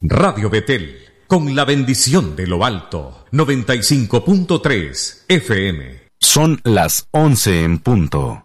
Radio Betel, con la bendición de lo alto, 95.3 FM. Son las 11 en punto.